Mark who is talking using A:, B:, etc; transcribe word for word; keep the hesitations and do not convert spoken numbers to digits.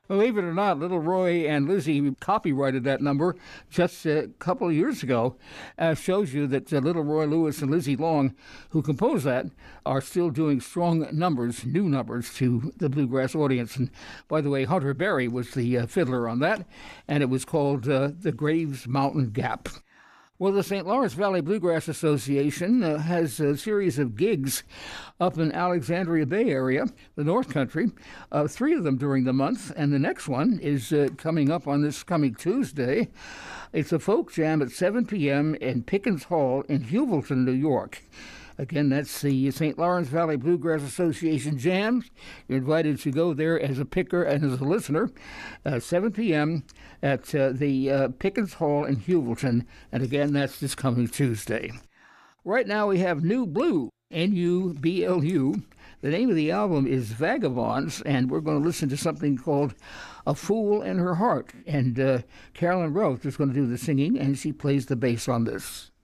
A: Believe it or not, Little Roy and Lizzie copyrighted that number just a couple of years ago. Uh, shows you that uh, Little Roy Lewis and Lizzie Long, who composed that, are still doing strong numbers, new numbers, to the bluegrass audience. And by the way, Hunter Berry was the uh, fiddler on that, and it was called uh, the Graves Mountain Gap. Well, the Saint Lawrence Valley Bluegrass Association uh, has a series of gigs up in Alexandria Bay area, the North Country, uh, three of them during the month, and the next one is uh, coming up on this coming Tuesday. It's a folk jam at seven p.m. in Pickens Hall in Hubleton, New York. Again, that's the Saint Lawrence Valley Bluegrass Association Jams. You're invited to go there as a picker and as a listener, uh, seven p.m. at uh, the uh, Pickens Hall in Hubleton. And again, that's this coming Tuesday. Right now we have New Blue, N U B L U. The name of the album is Vagabonds, and we're going to listen to something called A Fool in Her Heart. And uh, Carolyn Roth is going to do the singing, and she plays the bass on this.